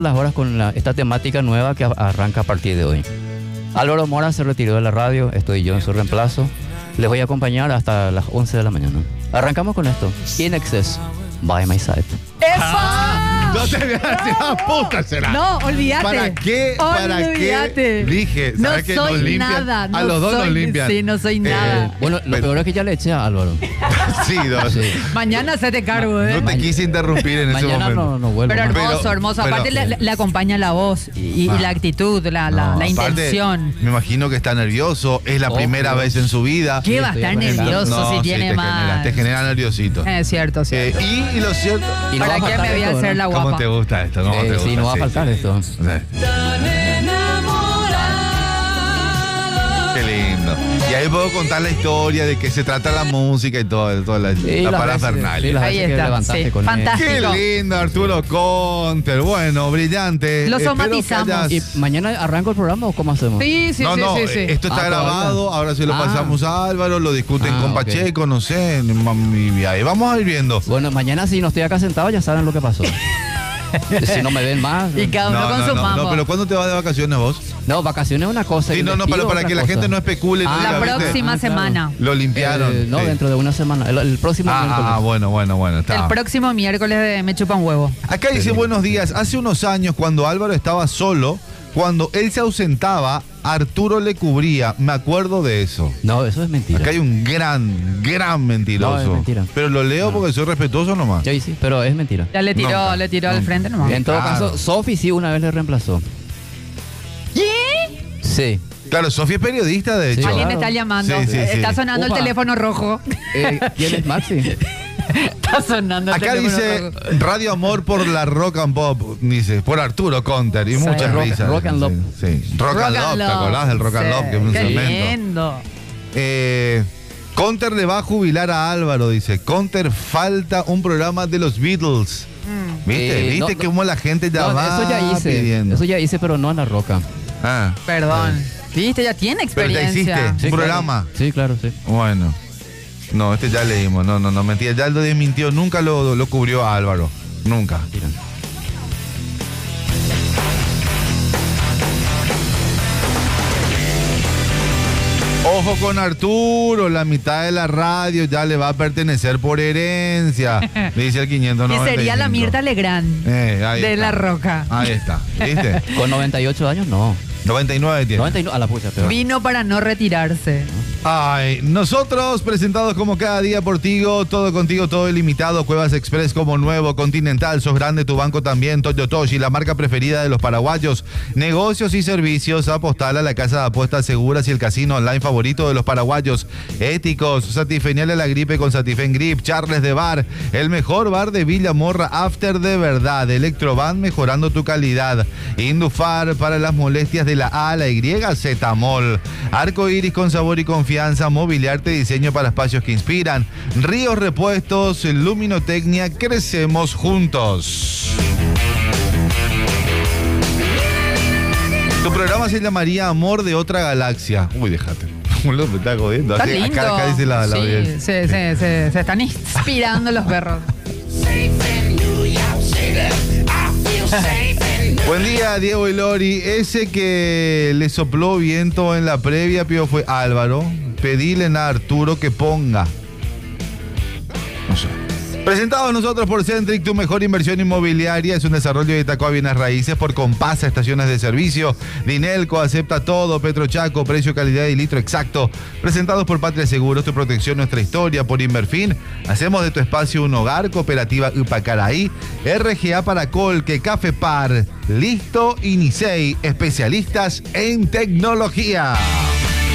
las horas con esta temática nueva que arranca a partir de hoy. Álvaro Mora se retiró de la radio, estoy yo en su reemplazo. Les voy a acompañar hasta las 11 de la mañana. Arrancamos con esto. In Excess, by my side. ¡Epa! No te voy a decir, puta será. No, olvídate. ¿Para qué? ¿Para Olvídate. qué? Dije, No ¿sabes que soy nos limpian? nada. A los dos nos limpian. Sí, no soy nada. Bueno, lo peor es que ya le eché a Álvaro. Sí, dos. Sí. Mañana se te cargo, ¿eh? No te quise interrumpir en ese Mañana momento. no vuelvo. Pero más. hermoso, Pero- hermoso. pero- Aparte le acompaña la voz y la actitud, la Aparte, intención. Me imagino que está nervioso. Es la Oh, primera Dios. vez en su vida. ¿Qué va a estoy estar imaginando. nervioso si sí, tiene más? te genera nerviosito. Es cierto, cierto. Y lo cierto. Y no ¿Para va a qué faltar me voy a esto, hacer ¿no? la ¿Cómo guapa? te gusta esto? ¿Cómo te gusta? Sí, no va a faltar esto. Sí. Qué lindo. Y ahí puedo contar la historia de qué se trata la música y toda la Sí, las parafernalia. veces- sí, las Ahí veces que está, levantaste sí, con él. fantástico. Qué lindo, Arturo Conter. Bueno, brillante. Lo Espero que somatizamos. hayas- ¿Y mañana arranco el programa o cómo hacemos? Sí, sí, no, sí, no, sí, sí. esto está grabado, ahora se lo Ah. pasamos a Álvaro, lo discuten con ok. Pacheco, no sé, y ahí vamos a ir viendo. Bueno, mañana si no estoy acá sentado ya saben lo que pasó. Si no me ven más. Y cada uno con su mambo. no, pero ¿cuándo te vas de vacaciones vos? No, vacaciones es una cosa. Sí, y no, vestido para otra que la cosa. gente no especule. no Ah, diga, La ¿viste? próxima claro. semana. Lo limpiaron. No, sí. dentro de una semana. El próximo miércoles. Bueno, está. El próximo miércoles de Me Chupa un Huevo. Acá dice buenos días. Hace unos años, cuando Álvaro estaba solo, cuando él se ausentaba, Arturo le cubría. Me acuerdo de eso. No, eso es mentira. Acá hay un gran mentiroso. No, es mentira. Pero lo leo porque soy respetuoso nomás. Sí, sí, pero es mentira. Ya le tiró, Nunca, le tiró al nunca. frente nomás. En todo Claro. caso, Sofi sí una vez le reemplazó. ¿Qué? Sí. Claro, Sofía es periodista, de hecho. Sí, Alguien claro. me está llamando. Sí, sí, sí. Está sonando Upa. el teléfono rojo. ¿Quién es Maxi? Está sonando el Acá teléfono dice rojo. Radio Amor por la Rock and Pop, dice, por Arturo Conter y Sí. muchas Rock- risas. Rock and Love. Sí, Rock and Love, ¿te acordás del Rock and Sí, Love? Que es un qué segmento. lindo. Conter le va a jubilar a Álvaro, dice. Conter falta un programa de los Beatles. ¿Viste? ¿Viste no, cómo la gente ya No, va eso ya hice. pidiendo? Eso ya hice, pero no en la roca. Ah, Perdón. Viste, ya tiene pero ya experiencia. hiciste Sí, un claro. programa. Sí, claro, sí. Bueno. No, este ya leímos. No, mentira. Ya lo desmintió. Nunca lo cubrió a Álvaro. Nunca. Mira. Ojo con Arturo, la mitad de la radio ya le va a pertenecer por herencia, dice el Y 595. sería la Mirta Legrand Ahí de está. La Roca. Ahí está, ¿viste? Con 98 años, no. 99 tiene. 99, a la pucha, pero. Vino para no retirarse. Ay, nosotros presentados como cada día por Tigo, todo contigo, todo ilimitado, Cuevas Express como nuevo, Continental, sos grande, tu banco también, Toyotoshi, la marca preferida de los paraguayos, negocios y servicios, Apostal a la casa de apuestas seguras y el casino online favorito de los paraguayos, éticos, Satifenial a la gripe con Satifen Grip, Charles de Bar, el mejor bar de Villa Morra, After de verdad, Electroban mejorando tu calidad, Indufar para las molestias de la A a la Y, Zetamol, Arco Iris con sabor y confianza, Mobiliarte, diseño para espacios que inspiran, Ríos Repuestos, Luminotecnia, crecemos juntos. Tu programa se llamaría Amor de otra galaxia. Uy, déjate. Me está jodiendo. Está Así, lindo. acá dice la Sí, audiencia. se están inspirando los perros. Buen día, Diego y Lori. Ese que le sopló viento en la previa, Pío, fue Álvaro. Pedile a Arturo que ponga. No sé. Presentados nosotros por Centric, tu mejor inversión inmobiliaria. Es un desarrollo de Itacua Bienes Raíces por Compasa, estaciones de servicio. Dinelco acepta todo. Petrochaco, precio, calidad y litro exacto. Presentados por Patria Seguros, tu protección, nuestra historia. Por Inverfin, hacemos de tu espacio un hogar. Cooperativa Upacaraí. RGA para Colque, Café Par. Listo, Inicei, especialistas en tecnología.